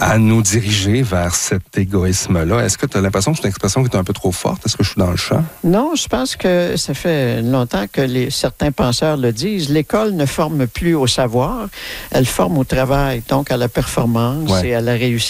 à nous diriger vers cet égoïsme-là. Est-ce que tu as l'impression que c'est une expression qui est un peu trop forte? Est-ce que je suis dans le champ? Non, je pense que ça fait longtemps que certains penseurs le disent. L'école ne forme plus au savoir, elle forme au travail, donc à la performance et à la réussite.